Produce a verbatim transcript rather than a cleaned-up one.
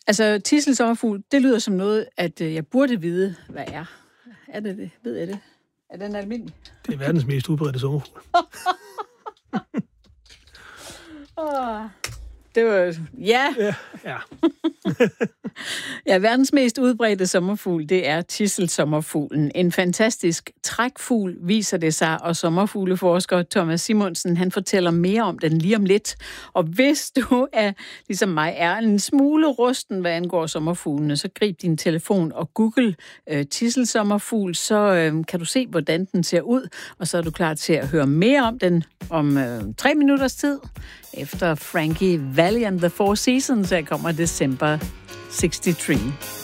Altså, tidselsommerfugl, det lyder som noget, at jeg burde vide, hvad er. Er det det? Ved jeg det? Er den almindelig? Det er verdens mest udbredte sommerfugl. oh, det var... Ja. Ja, ja. Ja, verdens mest udbredte sommerfugl, det er tidselsommerfuglen. En fantastisk trækfugl, viser det sig, og sommerfugleforsker Thomas Simonsen, han fortæller mere om den lige om lidt. Og hvis du er, ligesom mig, er en smule rusten, hvad angår sommerfuglene, så grib din telefon og google øh, tidselsommerfugl, så øh, kan du se, hvordan den ser ud, og så er du klar til at høre mere om den om øh, tre minutters tid. Efter Frankie Valli and the Four Seasons, her kommer December sixty-three.